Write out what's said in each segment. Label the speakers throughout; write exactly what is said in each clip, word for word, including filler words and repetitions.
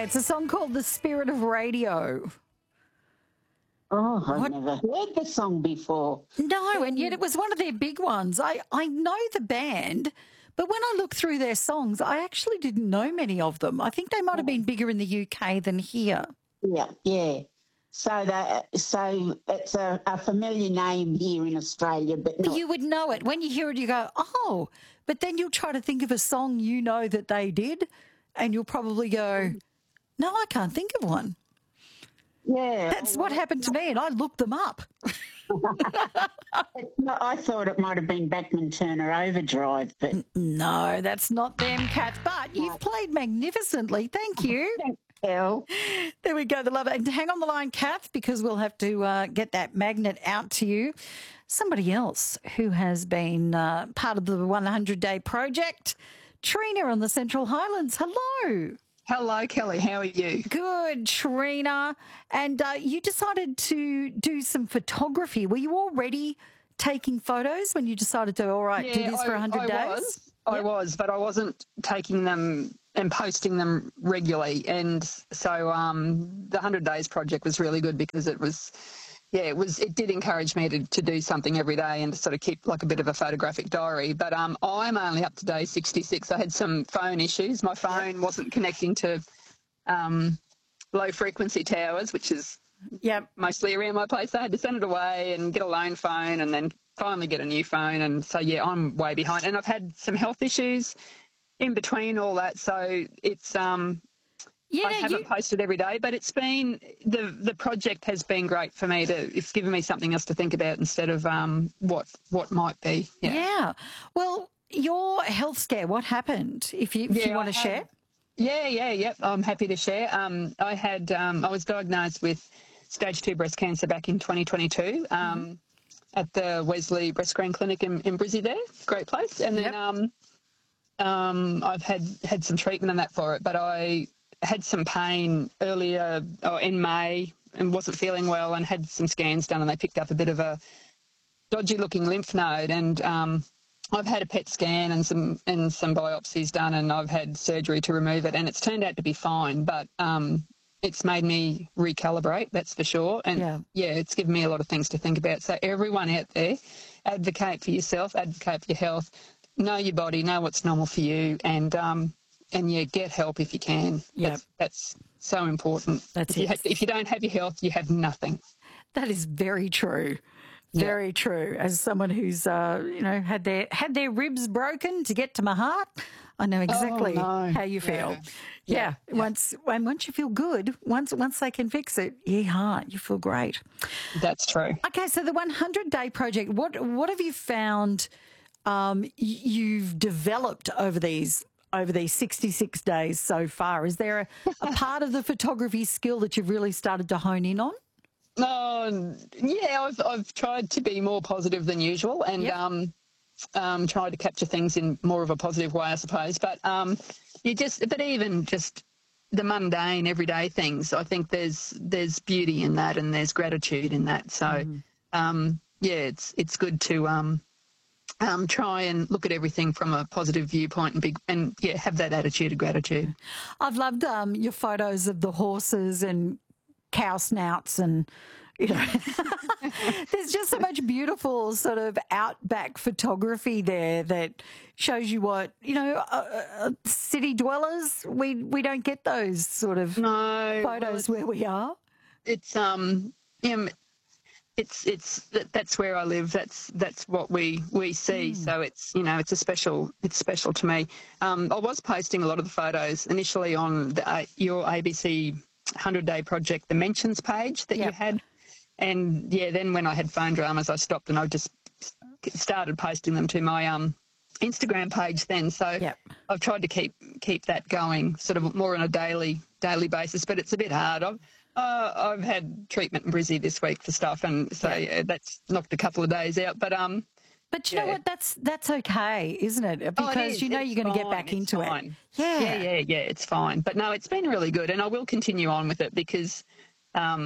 Speaker 1: Okay, it's a song called The Spirit of Radio.
Speaker 2: Oh, I've
Speaker 1: What?
Speaker 2: never heard the song before.
Speaker 1: No, and yet it was one of their big ones. I, I know the band, but when I look through their songs, I actually didn't know many of them. I think they might have been bigger in the U K than here.
Speaker 2: Yeah, yeah. So that so it's a, a familiar name here in Australia, but not.
Speaker 1: You would know it. When you hear it, you go, oh, but then you'll try to think of a song you know that they did, and you'll probably go, no, I can't think of one.
Speaker 2: Yeah,
Speaker 1: That's what happened to me, and I looked them up.
Speaker 2: it's not, I thought it might have been Bachman Turner Overdrive, but
Speaker 1: No, that's not them, Kath, but you've played magnificently. Thank you.
Speaker 2: hell,
Speaker 1: There we go, the love. And hang on the line, Kath, because we'll have to uh, get that magnet out to you. Somebody else who has been uh, part of the one hundred day project, Trina on the Central Highlands. Hello.
Speaker 3: Hello, Kelly. How are you?
Speaker 1: Good, Trina. And uh, you decided to do some photography. Were you already taking photos when you decided to, all right, do this for
Speaker 3: I,
Speaker 1: one hundred
Speaker 3: I
Speaker 1: days?
Speaker 3: Was. I
Speaker 1: Yep.
Speaker 3: was, but I wasn't taking them and posting them regularly. And so um, the one hundred days project was really good because it was, yeah, it was. It did encourage me to, to do something every day and to sort of keep like a bit of a photographic diary. But um, I'm only up to day sixty-six. I had some phone issues. My phone wasn't connecting to um, low frequency towers, which is
Speaker 1: Yep.
Speaker 3: mostly around my place. I had to send it away and get a loan phone and then finally get a new phone. And so, yeah, I'm way behind. And I've had some health issues in between all that. So it's, um,
Speaker 1: Yeah,
Speaker 3: I haven't
Speaker 1: you,
Speaker 3: posted every day, but it's been, the the project has been great for me to, it's given me something else to think about instead of um, what, what might be.
Speaker 1: yeah.
Speaker 3: Yeah.
Speaker 1: Well, your health scare, what happened? If you, if you
Speaker 3: Yeah,
Speaker 1: want
Speaker 3: I
Speaker 1: to
Speaker 3: had-
Speaker 1: share.
Speaker 3: Yeah, yeah, yep. I'm happy to share. Um, I had, um, I was diagnosed with stage two breast cancer back in twenty twenty-two um, mm-hmm. at the Wesley Breast Screen Clinic in, in Brizzy there. Great place. And then
Speaker 1: Yep.
Speaker 3: um, um, I've had, had some treatment and that for it, but I had some pain earlier oh, in May and wasn't feeling well and had some scans done and they picked up a bit of a dodgy looking lymph node and um, I've had a P E T scan and some and some biopsies done and I've had surgery to remove it and it's turned out to be fine, but um, it's made me recalibrate, that's for sure. And,
Speaker 1: Yeah.
Speaker 3: yeah, it's given me a lot of things to think about. So everyone out there, advocate for yourself, advocate for your health, know your body, know what's normal for you and, um, and yeah, get help if you can.
Speaker 1: Yep.
Speaker 3: That's, that's so important.
Speaker 1: That's
Speaker 3: if you,
Speaker 1: it.
Speaker 3: ha- if you don't have your health, you have nothing.
Speaker 1: That is very true. Very true. As someone who's, uh, you know, had their had their ribs broken to get to my heart, I know exactly
Speaker 3: no.
Speaker 1: how you feel.
Speaker 3: Yeah.
Speaker 1: Yeah.
Speaker 3: Yeah.
Speaker 1: Once and once you feel good, once once they can fix it, yeah, you feel great.
Speaker 3: That's true.
Speaker 1: Okay, so the one hundred day project. What what have you found? Um, y- you've developed over these over these sixty-six days so far. Is there a, a part of the photography skill that you've really started to hone in on?
Speaker 3: Oh, yeah, I've I've tried to be more positive than usual and
Speaker 1: Yep.
Speaker 3: um, um, tried to capture things in more of a positive way, I suppose. But um, you just, but even just the mundane, everyday things, I think there's there's beauty in that and there's gratitude in that. So,
Speaker 1: Mm-hmm.
Speaker 3: um, yeah, it's it's good to um, um, try and look at everything from a positive viewpoint and be and yeah, have that attitude of gratitude.
Speaker 1: I've loved um, your photos of the horses and cow snouts and, you know, there's just so much beautiful sort of outback photography there that shows you what, you know, uh, uh, city dwellers, we, we don't get those sort of
Speaker 3: No,
Speaker 1: photos
Speaker 3: well,
Speaker 1: where we are.
Speaker 3: it's um, yeah, it's it's that, that's where I live. That's that's what we we see. Mm. So it's you know it's a special it's special to me. Um, I was posting a lot of the photos initially on the, uh, your A B C one hundred day project, the mentions page that
Speaker 1: Yep.
Speaker 3: you had, and yeah, then when I had phone dramas, I stopped and I just started posting them to my um Instagram page. Then so
Speaker 1: Yep.
Speaker 3: I've tried to keep keep that going, sort of more on a daily daily basis, but it's a bit hard. I've Uh, I've had treatment in Brizzy this week for stuff, and so
Speaker 1: Yeah.
Speaker 3: yeah, that's knocked a couple of days out. But um,
Speaker 1: But you know
Speaker 3: yeah.
Speaker 1: what? That's that's okay, isn't it? Because
Speaker 3: oh, it is.
Speaker 1: you know
Speaker 3: It's
Speaker 1: you're going to get
Speaker 3: fine.
Speaker 1: back
Speaker 3: It's
Speaker 1: into
Speaker 3: fine.
Speaker 1: it. Yeah.
Speaker 3: yeah, yeah, yeah. It's fine. But no, it's been really good, and I will continue on with it because, um,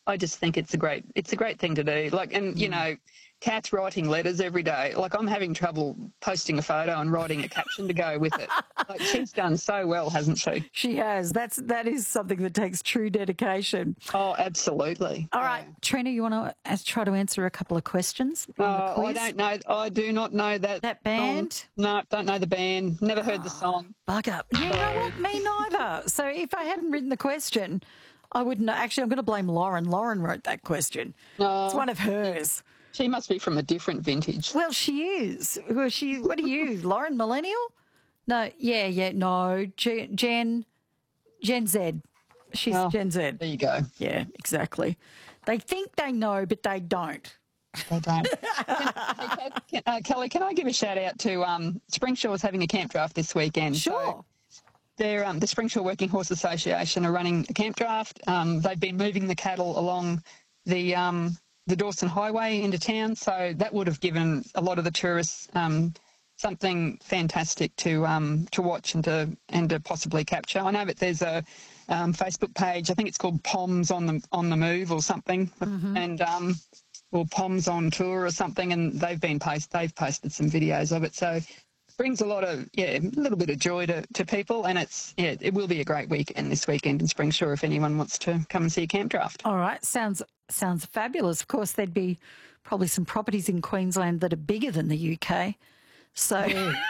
Speaker 3: I just think it's a great it's a great thing to do. Like, and you know, Kath's writing letters every day. Like, I'm having trouble posting a photo and writing a caption to go with it. Like, she's done so well, hasn't she?
Speaker 1: She has. That's that is something that takes true dedication.
Speaker 3: Oh, absolutely.
Speaker 1: All right,
Speaker 3: Yeah.
Speaker 1: Trina, you want to uh, try to answer a couple of questions? on the
Speaker 3: Oh, I
Speaker 1: quiz?
Speaker 3: don't know. I do not know that
Speaker 1: That
Speaker 3: song.
Speaker 1: band?
Speaker 3: No, don't know the band. Never heard the song.
Speaker 1: Bugger. You know what? Me neither. So if I hadn't written the question, I wouldn't know. Actually, I'm going to blame Lauren. Lauren wrote that question.
Speaker 3: No,
Speaker 1: It's one of hers.
Speaker 3: she must be from a different vintage.
Speaker 1: Well, she is. Well, she. What are you, Lauren? Millennial? No. Yeah. Yeah. No. Gen. Gen, Gen Z. She's
Speaker 3: Oh.
Speaker 1: Gen Z.
Speaker 3: There you go.
Speaker 1: Yeah. Exactly. They think they know, but they don't.
Speaker 3: They don't. Can, hey, Kath, can, uh, Kelly, can I give a shout out to um, Springshaw's having a camp draft this weekend? So
Speaker 1: Sure.
Speaker 3: they're, um, the Springshaw Working Horse Association are running a camp draft. Um, they've been moving the cattle along the um, the Dawson Highway into town, so that would have given a lot of the tourists um, something fantastic to um, to watch and to and to possibly capture. I know that there's a um, Facebook page. I think it's called Poms on the on the Move or something, and um, or Poms on Tour or something, and they've been post they've posted some videos of it. So brings a lot of, yeah, a little bit of joy to, to people, and it's, yeah, it will be a great weekend this weekend in Springshaw if anyone wants to come and see a camp draft.
Speaker 1: All right. Sounds sounds fabulous. Of course, there'd be probably some properties in Queensland that are bigger than the U K. So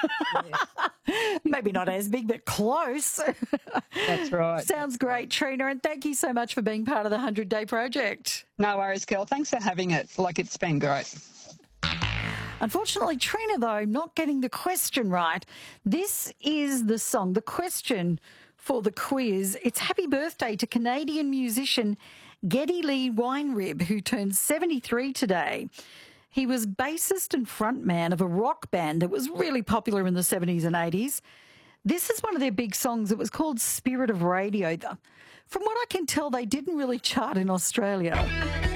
Speaker 1: maybe not as big, but close.
Speaker 3: That's right.
Speaker 1: Sounds great, Trina. And thank you so much for being part of the one hundred Day Project.
Speaker 3: No worries, Kel. Thanks for having it. Like, it's been great.
Speaker 1: Unfortunately, Trina, though, not getting the question right. This is the song, the question for the quiz. It's Happy Birthday to Canadian musician Geddy Lee Weinrib, who turned seventy-three today. He was bassist and frontman of a rock band that was really popular in the seventies and eighties. This is one of their big songs. It was called Spirit of Radio. From what I can tell, they didn't really chart in Australia.